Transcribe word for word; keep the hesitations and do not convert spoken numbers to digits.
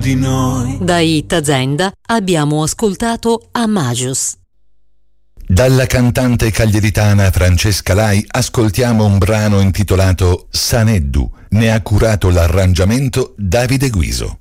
di noi. Da Hit Azienda abbiamo ascoltato Amadeus. Dalla cantante cagliaritana Francesca Lai ascoltiamo un brano intitolato Saneddu. Ne ha curato l'arrangiamento Davide Guiso.